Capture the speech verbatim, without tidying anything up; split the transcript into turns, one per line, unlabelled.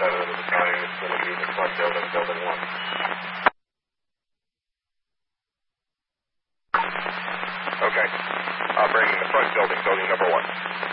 seven of the battalion. It's going to be the front building, building one. Okay. Operating the front building, building number one.